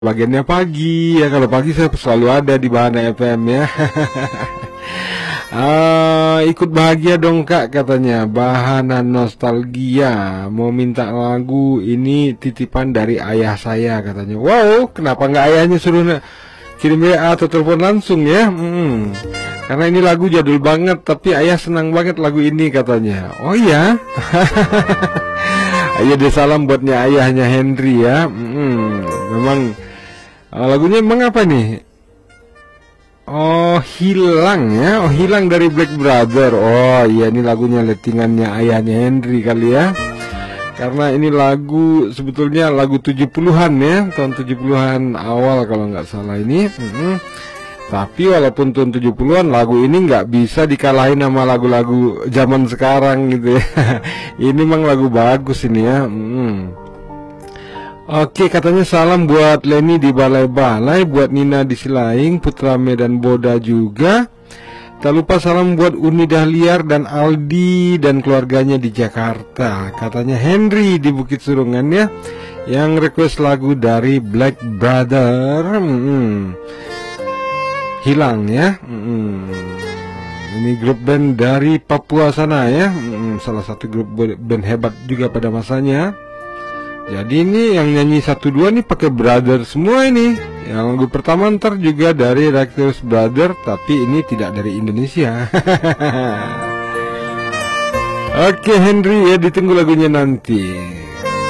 bagiannya pagi ya. Kalau pagi saya selalu ada di Bahana FM ya. Ikut bahagia dong kak, katanya Bahana Nostalgia mau minta lagu ini titipan dari ayah saya, katanya. Wow, kenapa nggak ayahnya suruh kirim WA atau telepon langsung ya? Karena ini lagu jadul banget, tapi ayah senang banget lagu ini, katanya. Oh ya. Ayo deh salam buatnya ayahnya Henry ya. Memang lagunya emang apa nih? Oh, hilang ya. Oh, hilang dari Black Brother. Oh iya, ini lagunya lettingannya ayahnya Henry kali ya. Karena ini lagu sebetulnya lagu 70-an ya, tahun 70-an awal kalau nggak salah ini. Tapi walaupun tahun 70-an, lagu ini nggak bisa dikalahin sama lagu-lagu zaman sekarang gitu ya. Ini memang lagu bagus ini ya. Oke, katanya salam buat Leni di Balai-Balai, buat Nina di Silaing, Putra Medan Boda juga. Tak lupa salam buat Uni Dahliar dan Aldi dan keluarganya di Jakarta. Katanya Henry di Bukit Surungan ya, yang request lagu dari Black Brother. Hilang ya. Ini grup band dari Papua sana ya. Salah satu grup band hebat juga pada masanya. Jadi ini yang nyanyi 1-2 nih pakai brother semua ini. Yang lagu pertama ntar juga dari Reckless Brother, tapi ini tidak dari Indonesia. Oke Henry ya, ditunggu lagunya nanti.